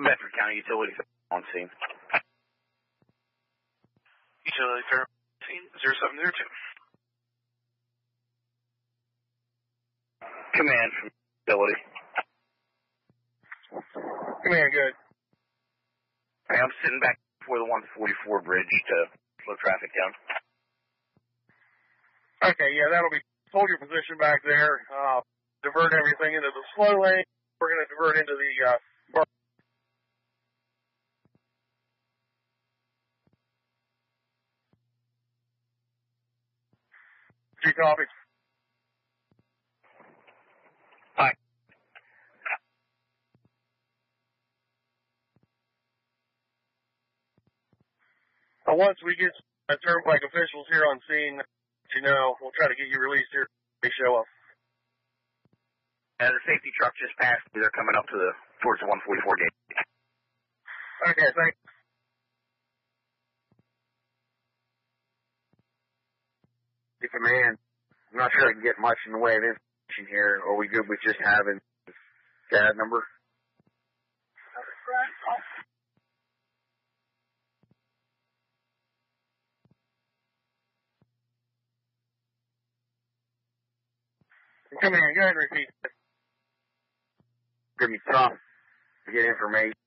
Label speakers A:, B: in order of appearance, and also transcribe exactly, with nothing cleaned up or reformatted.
A: Bedford County Utilities on scene.
B: Utility Fair scene zero seven zero two.
A: Command from utility.
C: Command, good.
A: Hey, I'm sitting back before the one forty-four bridge to slow traffic down.
C: Okay, yeah, that'll be, hold your position back there, uh, divert everything into the slow lane. We're going to divert into the, uh, bar. Two copies.
A: Hi.
C: Uh, once we get uh, turnpike officials here on scene, you know, we'll try to get you released here. They show up.
A: Uh, the safety truck just passed. They're coming up to the, towards the one forty-four gate.
C: Okay, thanks.
D: Hey, Command, I'm not sure I can get much in the way of information here. Are we good with just having the C A D number?
C: Come in, go ahead and repeat.
D: It's going to be tough to get information